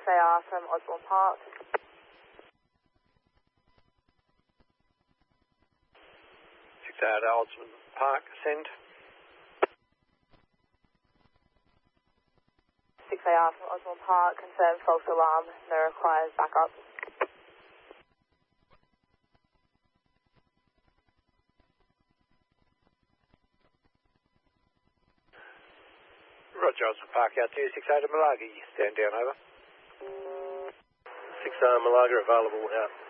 6AR from Osborne Park. 6AR to Osborne Park, send. 6AR from Osborne Park, confirmed false alarm, no requires backup. Roger, Osborne Park out to 6AR to Malaga, stand down, over. 6AR Malaga available out.